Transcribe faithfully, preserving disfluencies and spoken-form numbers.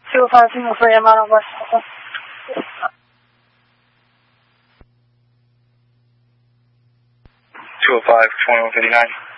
two oh five single for Yamato West. two oh five, twenty-one fifty-nine.